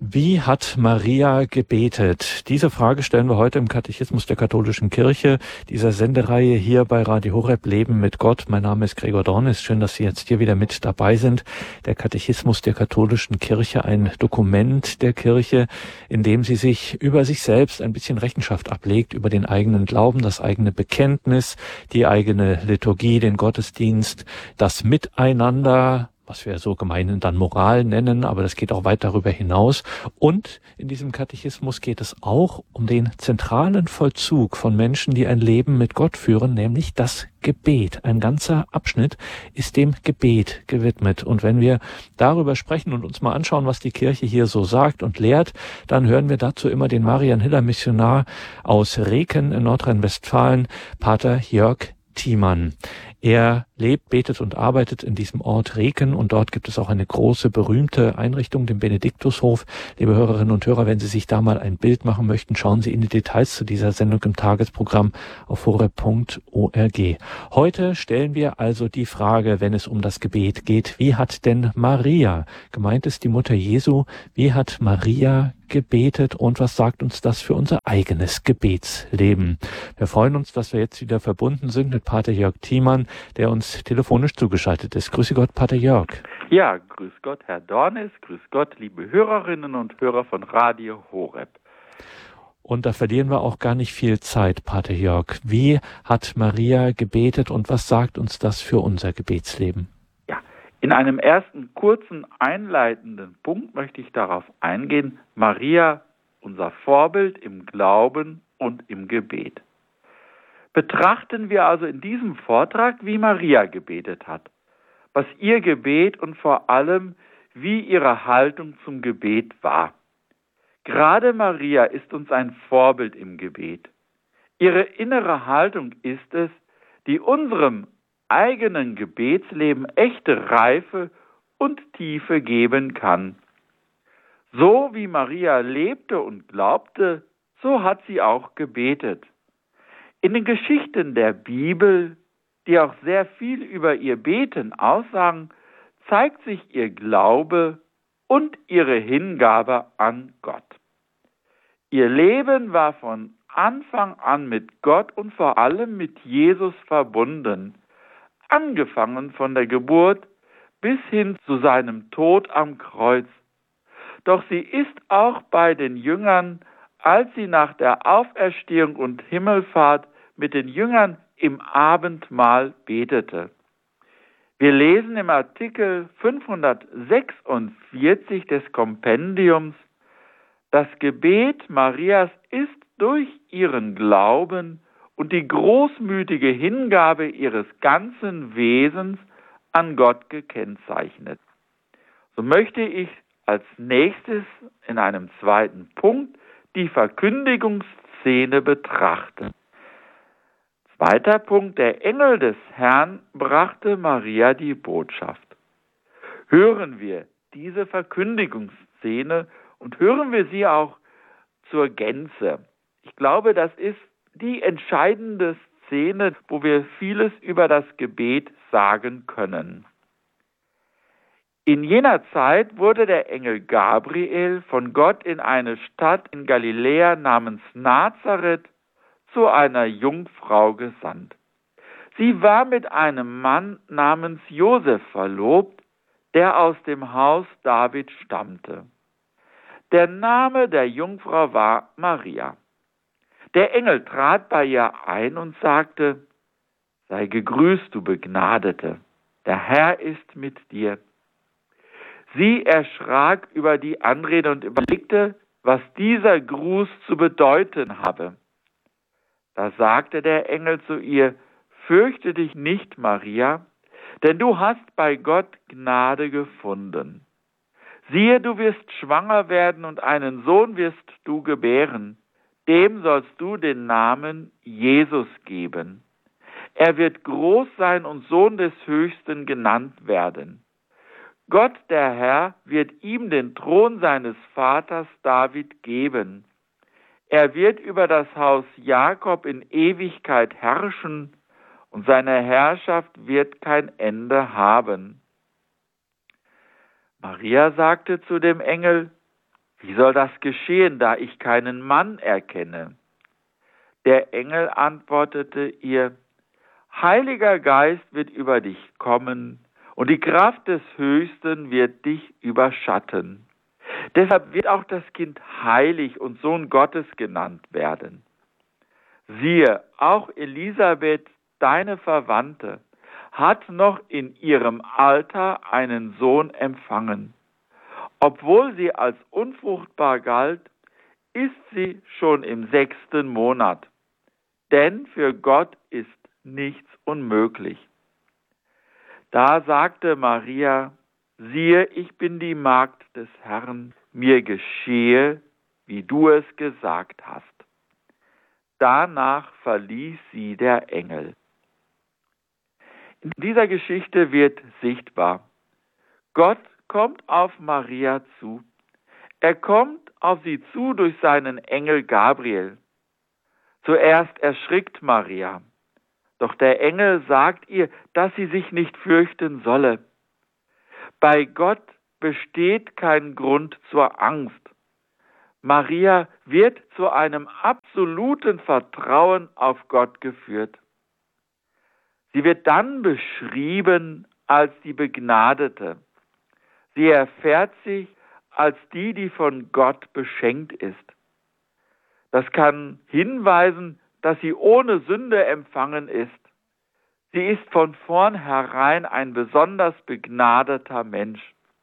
Wie hat Maria gebetet? Diese Frage stellen wir heute im Katechismus der Katholischen Kirche, dieser Sendereihe hier bei Radio Horeb Leben mit Gott. Mein Name ist Gregor Dornis. Schön, dass Sie jetzt hier wieder mit dabei sind. Der Katechismus der Katholischen Kirche, ein Dokument der Kirche, in dem sie sich über sich selbst ein bisschen Rechenschaft ablegt, über den eigenen Glauben, das eigene Bekenntnis, die eigene Liturgie, den Gottesdienst, das Miteinander, was wir so gemeinhin dann Moral nennen, aber das geht auch weit darüber hinaus. Und in diesem Katechismus geht es auch um den zentralen Vollzug von Menschen, die ein Leben mit Gott führen, nämlich das Gebet. Ein ganzer Abschnitt ist dem Gebet gewidmet. Und wenn wir darüber sprechen und uns mal anschauen, was die Kirche hier so sagt und lehrt, dann hören wir dazu immer den Marian-Hiller-Missionar aus Reken in Nordrhein-Westfalen, Pater Jörg Thiemann. Er lebt, betet und arbeitet in diesem Ort Reken und dort gibt es auch eine große, berühmte Einrichtung, den Benediktushof. Liebe Hörerinnen und Hörer, wenn Sie sich da mal ein Bild machen möchten, schauen Sie in die Details zu dieser Sendung im Tagesprogramm auf horeb.org. Heute stellen wir also die Frage, wenn es um das Gebet geht, wie hat denn Maria, gemeint ist die Mutter Jesu, wie hat Maria gebetet und was sagt uns das für unser eigenes Gebetsleben? Wir freuen uns, dass wir jetzt wieder verbunden sind mit Pater Jörg Thiemann, der uns telefonisch zugeschaltet ist. Grüße Gott, Pater Jörg. Ja, grüß Gott, Herr Dornis, grüß Gott, liebe Hörerinnen und Hörer von Radio Horeb. Und da verlieren wir auch gar nicht viel Zeit, Pater Jörg. Wie hat Maria gebetet und was sagt uns das für unser Gebetsleben? Ja, in einem ersten kurzen einleitenden Punkt möchte ich darauf eingehen, Maria, unser Vorbild im Glauben und im Gebet. Betrachten wir also in diesem Vortrag, wie Maria gebetet hat, was ihr Gebet und vor allem, wie ihre Haltung zum Gebet war. Gerade Maria ist uns ein Vorbild im Gebet. Ihre innere Haltung ist es, die unserem eigenen Gebetsleben echte Reife und Tiefe geben kann. So wie Maria lebte und glaubte, so hat sie auch gebetet. In den Geschichten der Bibel, die auch sehr viel über ihr Beten aussagen, zeigt sich ihr Glaube und ihre Hingabe an Gott. Ihr Leben war von Anfang an mit Gott und vor allem mit Jesus verbunden, angefangen von der Geburt bis hin zu seinem Tod am Kreuz. Doch sie ist auch bei den Jüngern, als sie nach der Auferstehung und Himmelfahrt mit den Jüngern im Abendmahl betete. Wir lesen im Artikel 546 des Kompendiums, das Gebet Marias ist durch ihren Glauben und die großmütige Hingabe ihres ganzen Wesens an Gott gekennzeichnet. So möchte ich als nächstes in einem zweiten Punkt die Verkündigungsszene betrachten. Zweiter Punkt, der Engel des Herrn brachte Maria die Botschaft. Hören wir diese Verkündigungsszene und hören wir sie auch zur Gänze. Ich glaube, das ist die entscheidende Szene, wo wir vieles über das Gebet sagen können. In jener Zeit wurde der Engel Gabriel von Gott in eine Stadt in Galiläa namens Nazareth zu einer Jungfrau gesandt. Sie war mit einem Mann namens Josef verlobt, der aus dem Haus David stammte. Der Name der Jungfrau war Maria. Der Engel trat bei ihr ein und sagte: Sei gegrüßt, du Begnadete, der Herr ist mit dir. Sie erschrak über die Anrede und überlegte, was dieser Gruß zu bedeuten habe. Da sagte der Engel zu ihr: Fürchte dich nicht, Maria, denn du hast bei Gott Gnade gefunden. Siehe, du wirst schwanger werden und einen Sohn wirst du gebären. Dem sollst du den Namen Jesus geben. Er wird groß sein und Sohn des Höchsten genannt werden. Gott, der Herr, wird ihm den Thron seines Vaters David geben. Er wird über das Haus Jakob in Ewigkeit herrschen und seine Herrschaft wird kein Ende haben. Maria sagte zu dem Engel: Wie soll das geschehen, da ich keinen Mann erkenne? Der Engel antwortete ihr, Heiliger Geist wird über dich kommen und die Kraft des Höchsten wird dich überschatten. Deshalb wird auch das Kind heilig und Sohn Gottes genannt werden. Siehe, auch Elisabeth, deine Verwandte, hat noch in ihrem Alter einen Sohn empfangen. Obwohl sie als unfruchtbar galt, ist sie schon im 6. Monat. Denn für Gott ist nichts unmöglich. Da sagte Maria, siehe, ich bin die Magd des Herrn, mir geschehe, wie du es gesagt hast. Danach verließ sie der Engel. In dieser Geschichte wird sichtbar, Gott kommt auf Maria zu. Er kommt auf sie zu durch seinen Engel Gabriel. Zuerst erschrickt Maria, doch der Engel sagt ihr, dass sie sich nicht fürchten solle. Bei Gott besteht kein Grund zur Angst. Maria wird zu einem absoluten Vertrauen auf Gott geführt. Sie wird dann beschrieben als die Begnadete. Sie erfährt sich als die, die von Gott beschenkt ist. Das kann hinweisen, dass sie ohne Sünde empfangen ist. Sie ist von vornherein ein besonders begnadeter Mensch.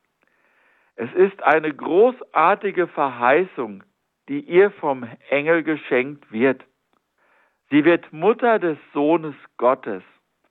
Es ist eine großartige Verheißung, die ihr vom Engel geschenkt wird. Sie wird Mutter des Sohnes Gottes.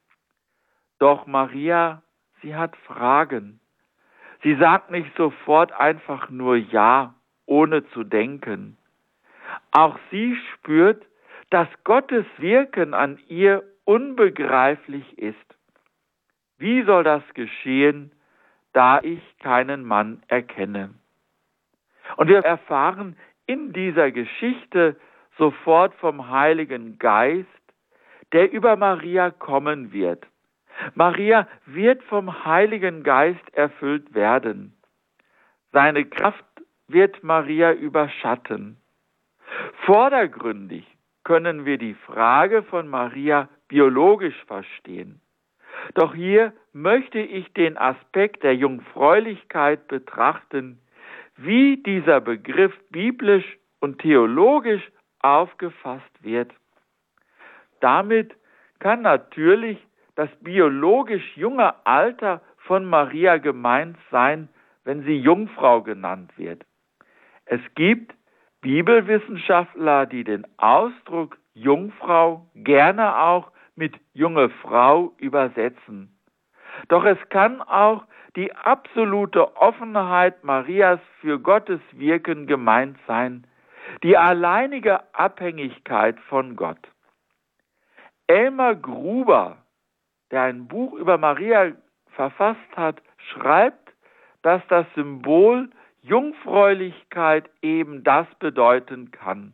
Doch Maria, sie hat Fragen. Sie sagt nicht sofort einfach nur Ja, ohne zu denken. Auch sie spürt, dass Gottes Wirken an ihr unbegreiflich ist. Wie soll das geschehen, da ich keinen Mann erkenne? Und wir erfahren in dieser Geschichte sofort vom Heiligen Geist, der über Maria kommen wird. Maria wird vom Heiligen Geist erfüllt werden. Seine Kraft wird Maria überschatten. Vordergründig können wir die Frage von Maria biologisch verstehen. Doch hier möchte ich den Aspekt der Jungfräulichkeit betrachten, wie dieser Begriff biblisch und theologisch aufgefasst wird. Damit kann natürlich das biologisch junge Alter von Maria gemeint sein, wenn sie Jungfrau genannt wird. Es gibt Bibelwissenschaftler, die den Ausdruck Jungfrau gerne auch mit junge Frau übersetzen. Doch es kann auch die absolute Offenheit Marias für Gottes Wirken gemeint sein, die alleinige Abhängigkeit von Gott. Elmar Gruber, der ein Buch über Maria verfasst hat, schreibt, dass das Symbol Jungfräulichkeit eben das bedeuten kann.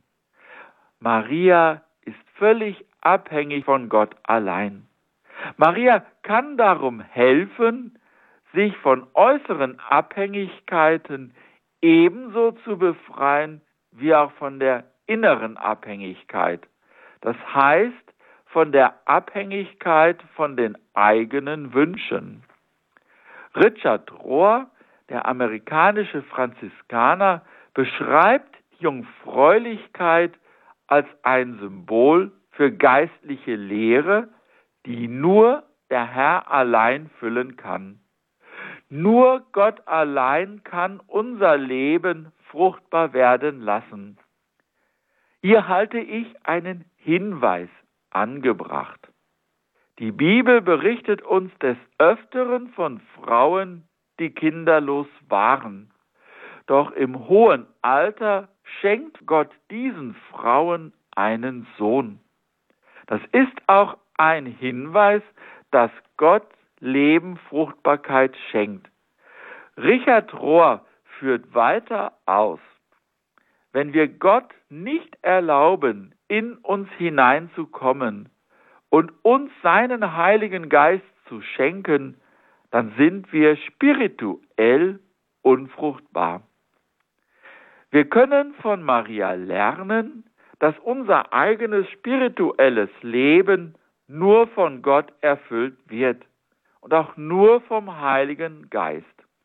Maria ist völlig abhängig von Gott allein. Maria kann darum helfen, sich von äußeren Abhängigkeiten ebenso zu befreien, wie auch von der inneren Abhängigkeit. Das heißt, von der Abhängigkeit von den eigenen Wünschen. Richard Rohr, der amerikanische Franziskaner, beschreibt Jungfräulichkeit als ein Symbol für geistliche Lehre, die nur der Herr allein füllen kann. Nur Gott allein kann unser Leben fruchtbar werden lassen. Hier halte ich einen Hinweis angebracht. Die Bibel berichtet uns des Öfteren von Frauen, die kinderlos waren. Doch im hohen Alter schenkt Gott diesen Frauen einen Sohn. Das ist auch ein Hinweis, dass Gott Leben, Fruchtbarkeit schenkt. Richard Rohr führt weiter aus: Wenn wir Gott nicht erlauben, in uns hineinzukommen und uns seinen Heiligen Geist zu schenken, dann sind wir spirituell unfruchtbar. Wir können von Maria lernen, dass unser eigenes spirituelles Leben nur von Gott erfüllt wird und auch nur vom Heiligen Geist.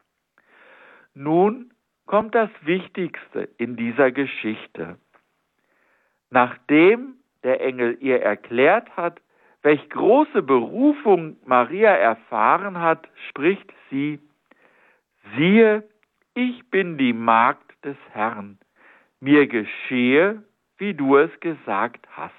Nun kommt das Wichtigste in dieser Geschichte. Nachdem der Engel ihr erklärt hat, welch große Berufung Maria erfahren hat, spricht sie: Siehe, ich bin die Magd des Herrn, mir geschehe, wie du es gesagt hast.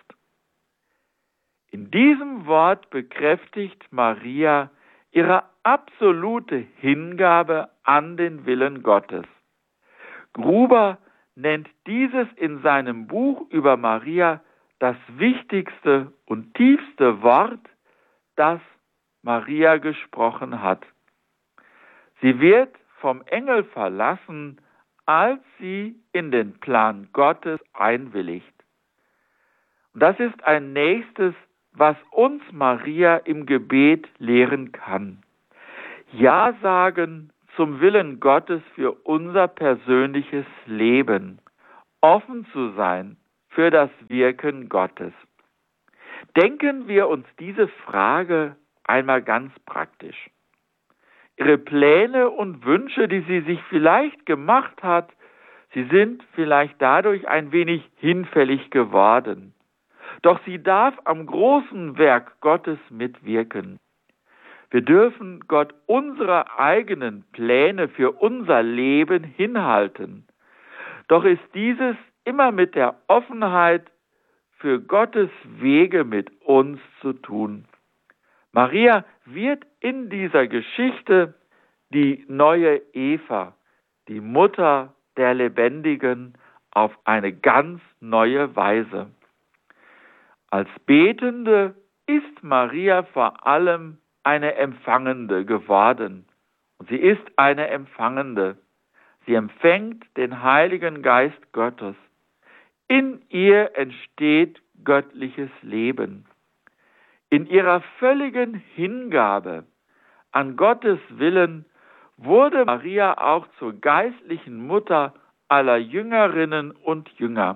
In diesem Wort bekräftigt Maria ihre absolute Hingabe an den Willen Gottes. Gruber nennt dieses in seinem Buch über Maria das wichtigste und tiefste Wort, das Maria gesprochen hat. Sie wird vom Engel verlassen, als sie in den Plan Gottes einwilligt. Und das ist ein nächstes, was uns Maria im Gebet lehren kann. Ja sagen zum Willen Gottes für unser persönliches Leben, offen zu sein für das Wirken Gottes. Denken wir uns diese Frage einmal ganz praktisch. Ihre Pläne und Wünsche, die sie sich vielleicht gemacht hat, sie sind vielleicht dadurch ein wenig hinfällig geworden. Doch sie darf am großen Werk Gottes mitwirken. Wir dürfen Gott unsere eigenen Pläne für unser Leben hinhalten. Doch ist dieses immer mit der Offenheit für Gottes Wege mit uns zu tun. Maria wird in dieser Geschichte die neue Eva, die Mutter der Lebendigen, auf eine ganz neue Weise. Als Betende ist Maria vor allem eine Empfangende geworden. Und sie ist eine Empfangende. Sie empfängt den Heiligen Geist Gottes. In ihr entsteht göttliches Leben. In ihrer völligen Hingabe an Gottes Willen wurde Maria auch zur geistlichen Mutter aller Jüngerinnen und Jünger.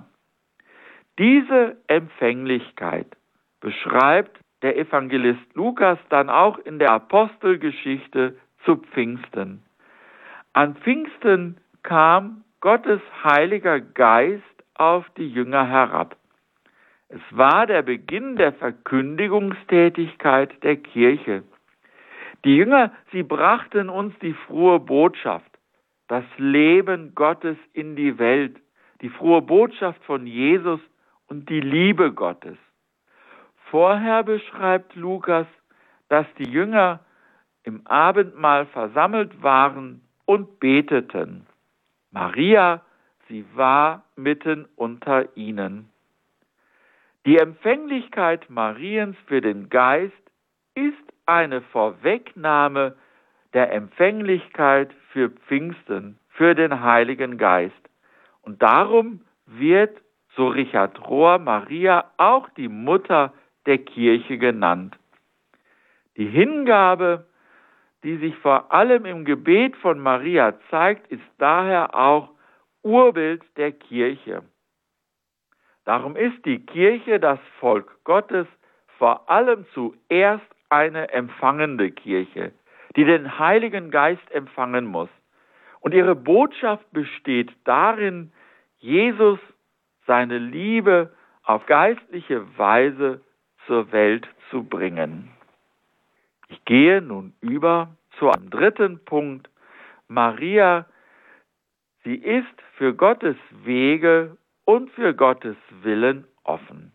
Diese Empfänglichkeit beschreibt der Evangelist Lukas dann auch in der Apostelgeschichte zu Pfingsten. An Pfingsten kam Gottes Heiliger Geist auf die Jünger herab. Es war der Beginn der Verkündigungstätigkeit der Kirche. Die Jünger, sie brachten uns die frohe Botschaft, das Leben Gottes in die Welt, die frohe Botschaft von Jesus und die Liebe Gottes. Vorher beschreibt Lukas, dass die Jünger im Abendmahl versammelt waren und beteten. Maria, sie war mitten unter ihnen. Die Empfänglichkeit Mariens für den Geist ist eine Vorwegnahme der Empfänglichkeit für Pfingsten, für den Heiligen Geist. Und darum wird, so Richard Rohr, Maria auch die Mutter der Kirche genannt. Die Hingabe, die sich vor allem im Gebet von Maria zeigt, ist daher auch Urbild der Kirche. Darum ist die Kirche, das Volk Gottes, vor allem zuerst eine empfangende Kirche, die den Heiligen Geist empfangen muss. Und ihre Botschaft besteht darin, Jesus, seine Liebe auf geistliche Weise zur Welt zu bringen. Ich gehe nun über zu einem dritten Punkt. Maria, sie ist für Gottes Wege und für Gottes Willen offen.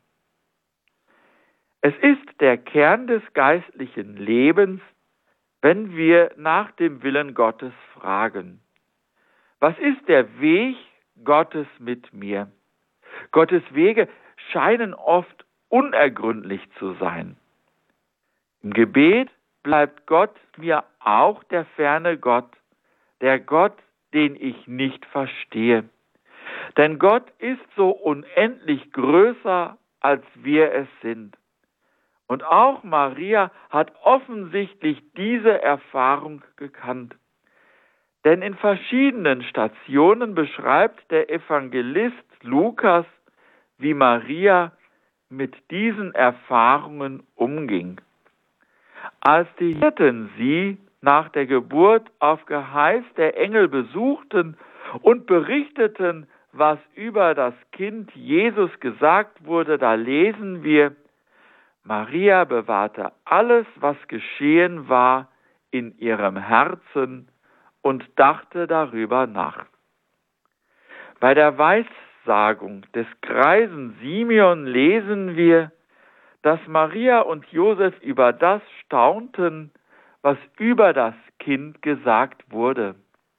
Es ist der Kern des geistlichen Lebens, wenn wir nach dem Willen Gottes fragen. Was ist der Weg Gottes mit mir? Gottes Wege scheinen oft unergründlich zu sein. Im Gebet bleibt Gott mir auch der ferne Gott, der Gott, den ich nicht verstehe. Denn Gott ist so unendlich größer, als wir es sind. Und auch Maria hat offensichtlich diese Erfahrung gekannt. Denn in verschiedenen Stationen beschreibt der Evangelist Lukas, wie Maria mit diesen Erfahrungen umging. Als die Hirten sie nach der Geburt auf Geheiß der Engel besuchten und berichteten, was über das Kind Jesus gesagt wurde, da lesen wir: Maria bewahrte alles, was geschehen war, in ihrem Herzen und dachte darüber nach. Bei der Weissagung des greisen Simeon lesen wir, dass Maria und Josef über das staunten, was über das Kind gesagt wurde.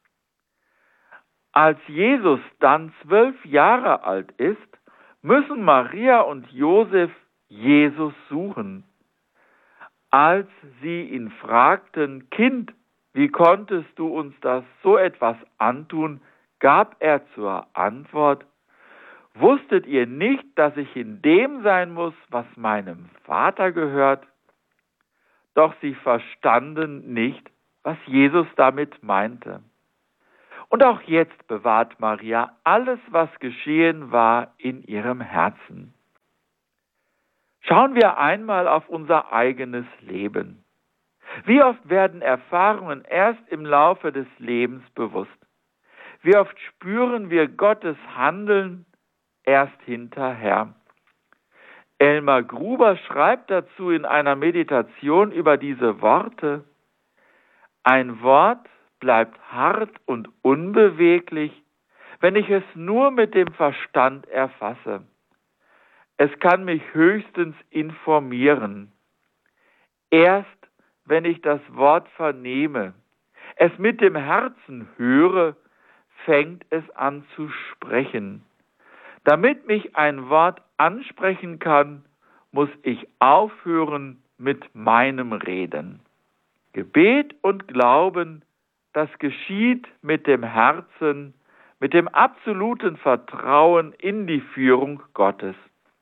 Als Jesus dann 12 Jahre alt ist, müssen Maria und Josef Jesus suchen. Als sie ihn fragten: Kind, wie konntest du uns das so etwas antun, gab er zur Antwort: Wusstet ihr nicht, dass ich in dem sein muss, was meinem Vater gehört? Doch sie verstanden nicht, was Jesus damit meinte. Und auch jetzt bewahrt Maria alles, was geschehen war, in ihrem Herzen. Schauen wir einmal auf unser eigenes Leben. Wie oft werden Erfahrungen erst im Laufe des Lebens bewusst? Wie oft spüren wir Gottes Handeln erst hinterher? Elmar Gruber schreibt dazu in einer Meditation über diese Worte: Ein Wort bleibt hart und unbeweglich, wenn ich es nur mit dem Verstand erfasse. Es kann mich höchstens informieren. Erst wenn ich das Wort vernehme, es mit dem Herzen höre, fängt es an zu sprechen. Damit mich ein Wort ansprechen kann, muss ich aufhören mit meinem Reden. Gebet und Glauben, das geschieht mit dem Herzen, mit dem absoluten Vertrauen in die Führung Gottes.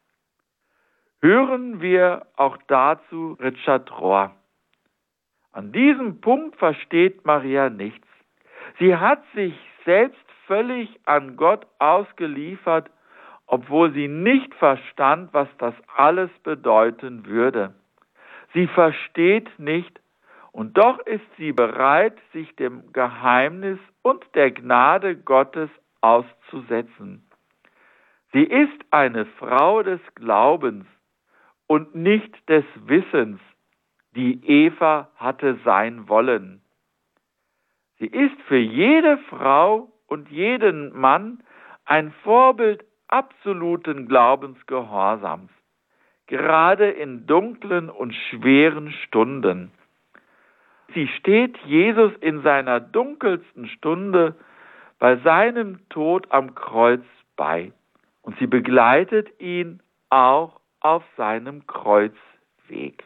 Hören wir auch dazu Richard Rohr. An diesem Punkt versteht Maria nichts. Sie hat sich selbst völlig an Gott ausgeliefert, obwohl sie nicht verstand, was das alles bedeuten würde. Sie versteht nicht, und doch ist sie bereit, sich dem Geheimnis und der Gnade Gottes auszusetzen. Sie ist eine Frau des Glaubens und nicht des Wissens, die Eva hatte sein wollen. Sie ist für jede Frau und jeden Mann ein Vorbild absoluten Glaubensgehorsams, gerade in dunklen und schweren Stunden. Sie steht Jesus in seiner dunkelsten Stunde bei seinem Tod am Kreuz bei und sie begleitet ihn auch auf seinem Kreuzweg.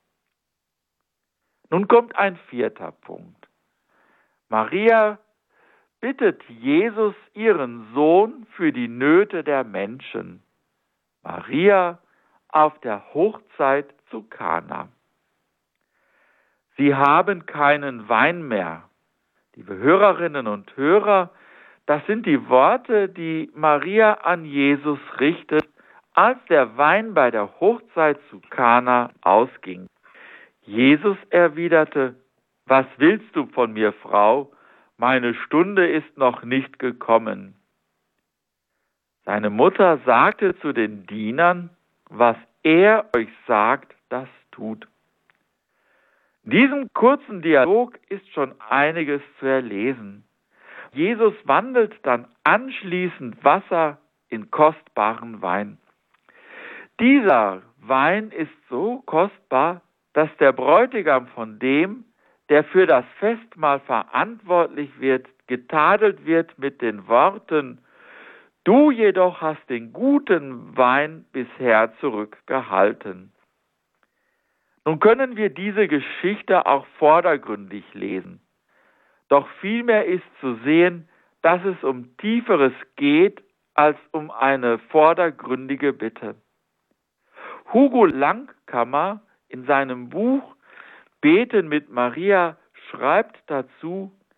Nun kommt ein 4. Punkt. Maria bittet Jesus, ihren Sohn, für die Nöte der Menschen. Maria auf der Hochzeit zu Kana. Sie haben keinen Wein mehr. Liebe Hörerinnen und Hörer, das sind die Worte, die Maria an Jesus richtet, als der Wein bei der Hochzeit zu Kana ausging. Jesus erwiderte: Was willst du von mir, Frau? Meine Stunde ist noch nicht gekommen. Seine Mutter sagte zu den Dienern: Was er euch sagt, das tut. In diesem kurzen Dialog ist schon einiges zu erlesen. Jesus wandelt dann anschließend Wasser in kostbaren Wein. Dieser Wein ist so kostbar, dass der Bräutigam von dem, der für das Festmahl verantwortlich wird, getadelt wird mit den Worten: Du jedoch hast den guten Wein bisher zurückgehalten. Nun können wir diese Geschichte auch vordergründig lesen. Doch vielmehr ist zu sehen, dass es um Tieferes geht als um eine vordergründige Bitte. Hugo Langkammer in seinem Buch Beten mit Maria schreibt dazu: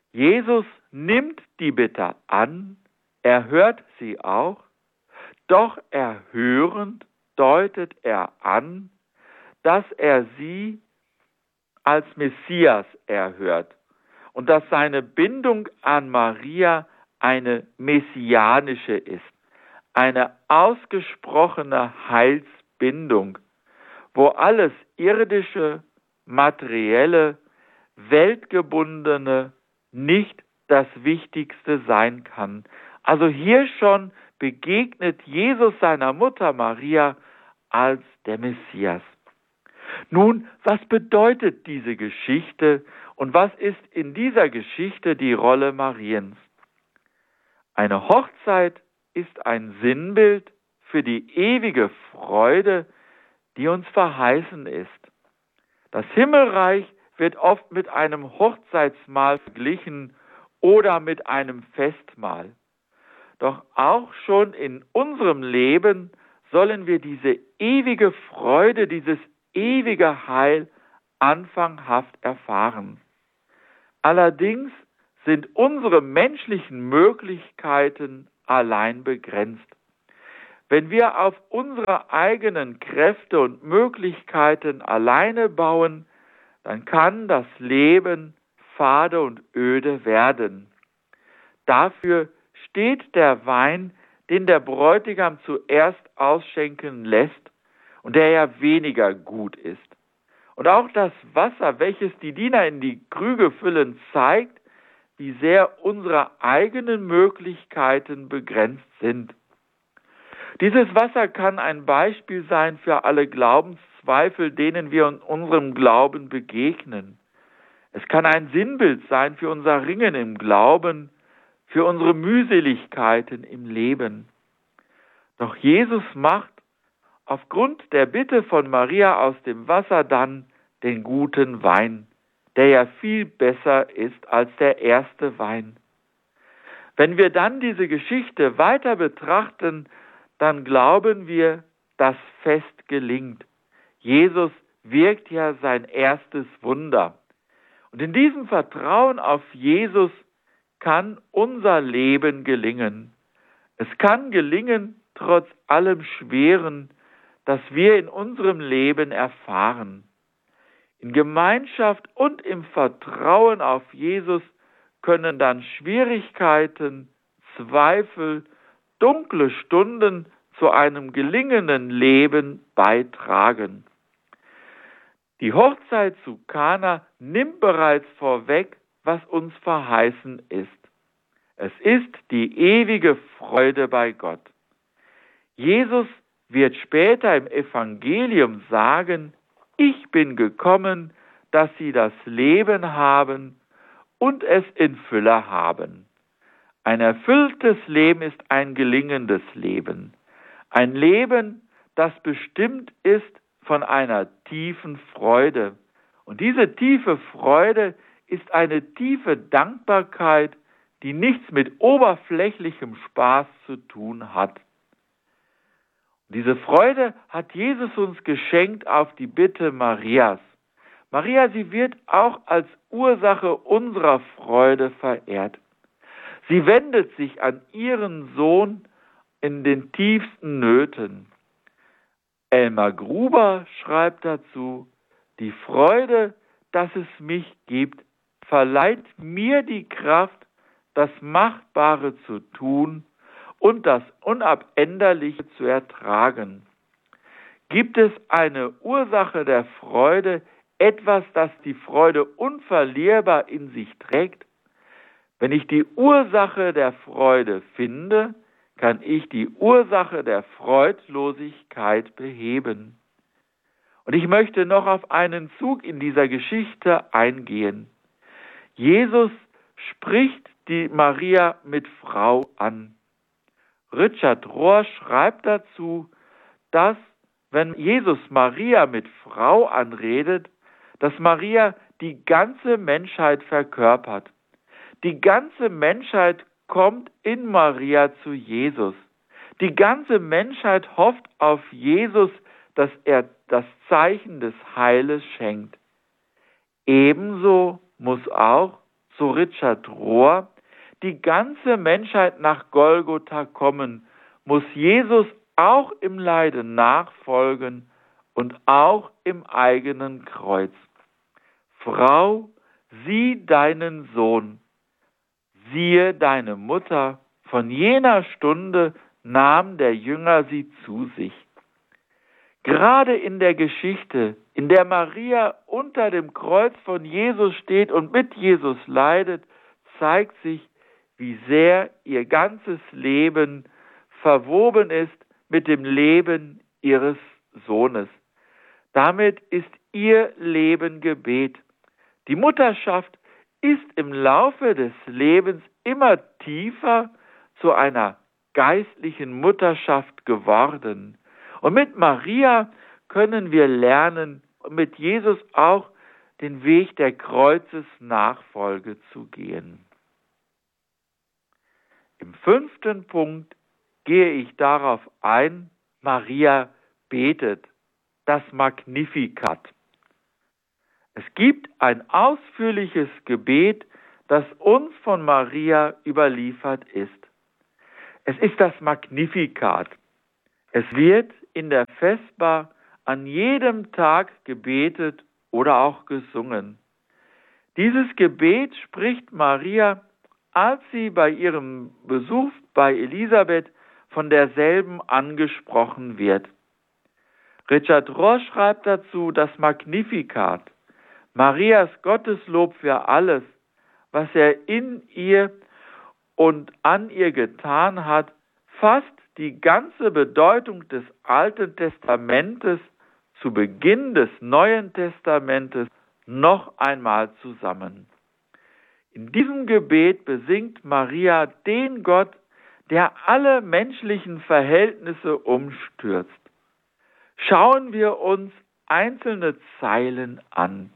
Jesus nimmt die Bitte an, er hört sie auch, doch erhörend deutet er an, dass er sie als Messias erhört und dass seine Bindung an Maria eine messianische ist, eine ausgesprochene Heilsbindung, wo alles irdische, materielle, weltgebundene nicht das Wichtigste sein kann. Also hier schon begegnet Jesus seiner Mutter Maria als der Messias. Nun, was bedeutet diese Geschichte und was ist in dieser Geschichte die Rolle Mariens? Eine Hochzeit ist ein Sinnbild für die ewige Freude, die uns verheißen ist. Das Himmelreich wird oft mit einem Hochzeitsmahl verglichen oder mit einem Festmahl. Doch auch schon in unserem Leben sollen wir diese ewige Freude, dieses ewige Heil anfanghaft erfahren. Allerdings sind unsere menschlichen Möglichkeiten allein begrenzt. Wenn wir auf unsere eigenen Kräfte und Möglichkeiten alleine bauen, dann kann das Leben fade und öde werden. Dafür steht der Wein, den der Bräutigam zuerst ausschenken lässt und der ja weniger gut ist. Und auch das Wasser, welches die Diener in die Krüge füllen, zeigt, wie sehr unsere eigenen Möglichkeiten begrenzt sind. Dieses Wasser kann ein Beispiel sein für alle Glaubenszweifel, denen wir in unserem Glauben begegnen. Es kann ein Sinnbild sein für unser Ringen im Glauben, für unsere Mühseligkeiten im Leben. Doch Jesus macht aufgrund der Bitte von Maria aus dem Wasser dann den guten Wein, der ja viel besser ist als der erste Wein. Wenn wir dann diese Geschichte weiter betrachten, dann glauben wir, das Fest gelingt. Jesus wirkt ja sein erstes Wunder. Und in diesem Vertrauen auf Jesus kann unser Leben gelingen. Es kann gelingen, trotz allem Schweren, das wir in unserem Leben erfahren. In Gemeinschaft und im Vertrauen auf Jesus können dann Schwierigkeiten, Zweifel, dunkle Stunden zu einem gelingenden Leben beitragen. Die Hochzeit zu Kana nimmt bereits vorweg, was uns verheißen ist. Es ist die ewige Freude bei Gott. Jesus wird später im Evangelium sagen, ich bin gekommen, dass sie das Leben haben und es in Fülle haben. Ein erfülltes Leben ist ein gelingendes Leben. Ein Leben, das bestimmt ist von einer tiefen Freude. Und diese tiefe Freude ist eine tiefe Dankbarkeit, die nichts mit oberflächlichem Spaß zu tun hat. Diese Freude hat Jesus uns geschenkt auf die Bitte Marias. Maria, sie wird auch als Ursache unserer Freude verehrt. Sie wendet sich an ihren Sohn in den tiefsten Nöten. Elmar Gruber schreibt dazu, die Freude, dass es mich gibt, verleiht mir die Kraft, das Machbare zu tun und das Unabänderliche zu ertragen. Gibt es eine Ursache der Freude, etwas, das die Freude unverlierbar in sich trägt? Wenn ich die Ursache der Freude finde, kann ich die Ursache der Freudlosigkeit beheben. Und ich möchte noch auf einen Zug in dieser Geschichte eingehen. Jesus spricht die Maria mit Frau an. Richard Rohr schreibt dazu, dass, wenn Jesus Maria mit Frau anredet, dass Maria die ganze Menschheit verkörpert. Die ganze Menschheit kommt in Maria zu Jesus. Die ganze Menschheit hofft auf Jesus, dass er das Zeichen des Heiles schenkt. Ebenso muss auch so Richard Rohr, die ganze Menschheit nach Golgotha kommen, muss Jesus auch im Leiden nachfolgen und auch im eigenen Kreuz. Frau, sieh deinen Sohn, siehe deine Mutter, von jener Stunde nahm der Jünger sie zu sich. Gerade in der Geschichte, in der Maria unter dem Kreuz von Jesus steht und mit Jesus leidet, zeigt sich, wie sehr ihr ganzes Leben verwoben ist mit dem Leben ihres Sohnes. Damit ist ihr Leben Gebet. Die Mutterschaft ist im Laufe des Lebens immer tiefer zu einer geistlichen Mutterschaft geworden. Und mit Maria können wir lernen, mit Jesus auch den Weg der Kreuzesnachfolge zu gehen. Im 5. Punkt gehe ich darauf ein, Maria betet, das Magnificat. Es gibt ein ausführliches Gebet, das uns von Maria überliefert ist. Es ist das Magnificat. Es wird in der Vesper an jedem Tag gebetet oder auch gesungen. Dieses Gebet spricht Maria, als sie bei ihrem Besuch bei Elisabeth von derselben angesprochen wird. Richard Rohr schreibt dazu, das Magnificat, Marias Gotteslob für alles, was er in ihr und an ihr getan hat, fasst die ganze Bedeutung des Alten Testamentes zu Beginn des Neuen Testamentes noch einmal zusammen. In diesem Gebet besingt Maria den Gott, der alle menschlichen Verhältnisse umstürzt. Schauen wir uns einzelne Zeilen an.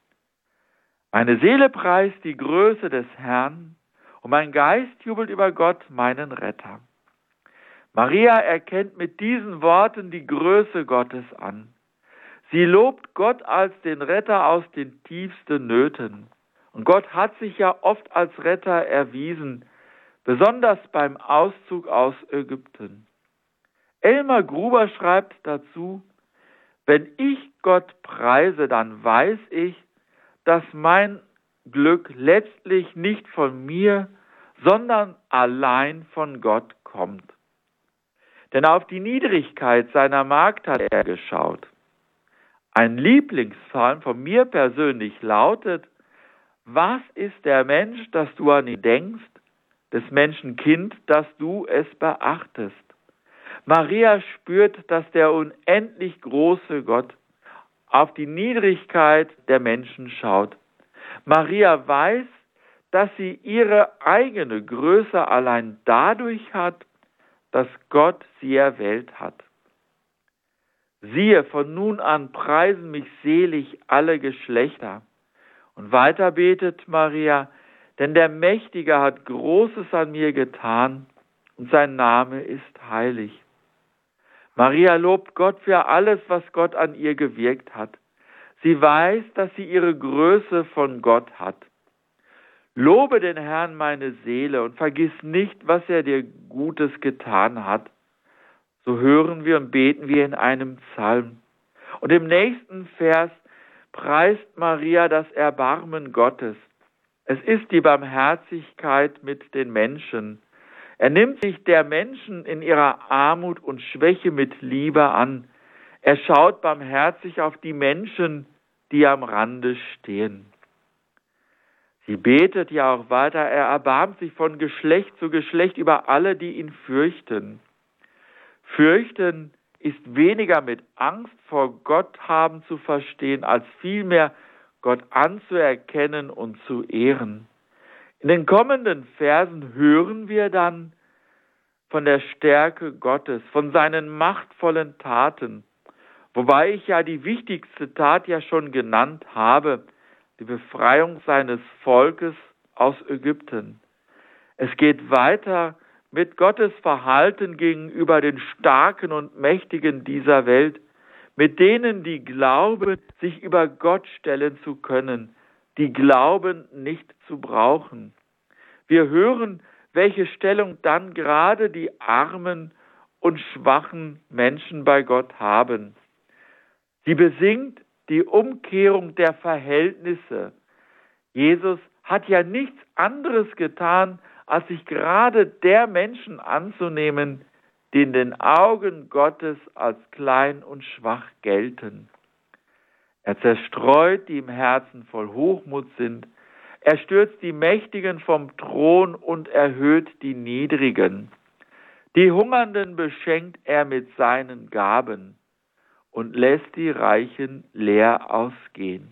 Meine Seele preist die Größe des Herrn, und mein Geist jubelt über Gott, meinen Retter. Maria erkennt mit diesen Worten die Größe Gottes an. Sie lobt Gott als den Retter aus den tiefsten Nöten. Und Gott hat sich ja oft als Retter erwiesen, besonders beim Auszug aus Ägypten. Elmar Gruber schreibt dazu, wenn ich Gott preise, dann weiß ich, dass mein Glück letztlich nicht von mir, sondern allein von Gott kommt. Denn auf die Niedrigkeit seiner Magd hat er geschaut. Ein Lieblingspsalm von mir persönlich lautet, was ist der Mensch, dass du an ihn denkst, des Menschen Kind, dass du es beachtest? Maria spürt, dass der unendlich große Gott auf die Niedrigkeit der Menschen schaut. Maria weiß, dass sie ihre eigene Größe allein dadurch hat, dass Gott sie erwählt hat. Siehe, von nun an preisen mich selig alle Geschlechter. Und weiter betet Maria, denn der Mächtige hat Großes an mir getan und sein Name ist heilig. Maria lobt Gott für alles, was Gott an ihr gewirkt hat. Sie weiß, dass sie ihre Größe von Gott hat. Lobe den Herrn meine Seele und vergiss nicht, was er dir Gutes getan hat. So hören wir und beten wir in einem Psalm. Und im nächsten Vers preist Maria das Erbarmen Gottes. Es ist die Barmherzigkeit mit den Menschen. Er nimmt sich der Menschen in ihrer Armut und Schwäche mit Liebe an. Er schaut barmherzig auf die Menschen, die am Rande stehen. Sie betet ja auch weiter, er erbarmt sich von Geschlecht zu Geschlecht über alle, die ihn fürchten. Fürchten ist weniger mit Angst vor Gott haben zu verstehen, als vielmehr Gott anzuerkennen und zu ehren. In den kommenden Versen hören wir dann von der Stärke Gottes, von seinen machtvollen Taten, wobei ich ja die wichtigste Tat ja schon genannt habe, die Befreiung seines Volkes aus Ägypten. Es geht weiter mit Gottes Verhalten gegenüber den Starken und Mächtigen dieser Welt, mit denen, die glauben, sich über Gott stellen zu können, die glauben, nicht zu brauchen. Wir hören, welche Stellung dann gerade die armen und schwachen Menschen bei Gott haben. Sie besingt die Umkehrung der Verhältnisse. Jesus hat ja nichts anderes getan, als sich gerade der Menschen anzunehmen, die in den Augen Gottes als klein und schwach gelten. Er zerstreut, die im Herzen voll Hochmut sind. Er stürzt die Mächtigen vom Thron und erhöht die Niedrigen. Die Hungernden beschenkt er mit seinen Gaben und lässt die Reichen leer ausgehen.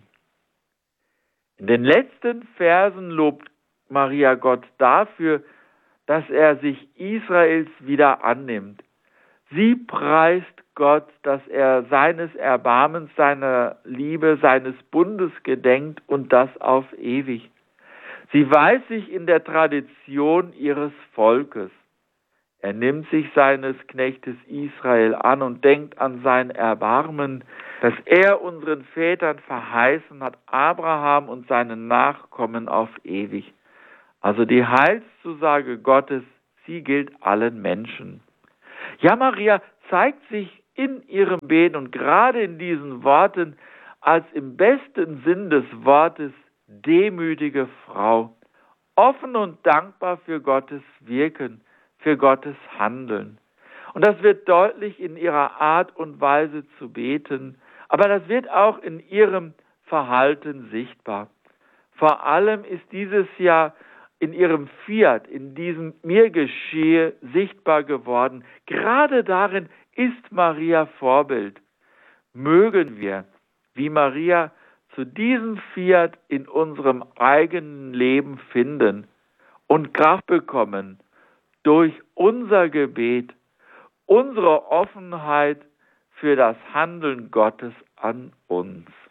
In den letzten Versen lobt Maria Gott dafür, dass er sich Israels wieder annimmt. Sie preist Gott, dass er seines Erbarmens, seiner Liebe, seines Bundes gedenkt und das auf ewig. Sie weiß sich in der Tradition ihres Volkes. Er nimmt sich seines Knechtes Israel an und denkt an sein Erbarmen, das er unseren Vätern verheißen hat, Abraham und seinen Nachkommen auf ewig. Also die Heilszusage Gottes, sie gilt allen Menschen. Ja, Maria zeigt sich in ihrem Beten und gerade in diesen Worten als im besten Sinn des Wortes demütige Frau, offen und dankbar für Gottes Wirken, für Gottes Handeln. Und das wird deutlich in ihrer Art und Weise zu beten, aber das wird auch in ihrem Verhalten sichtbar. Vor allem ist dieses Jahr in ihrem Fiat, in diesem Mir geschehe, sichtbar geworden. Gerade darin ist Maria Vorbild. Mögen wir, wie Maria, zu diesem Fiat in unserem eigenen Leben finden und Kraft bekommen durch unser Gebet, unsere Offenheit für das Handeln Gottes an uns.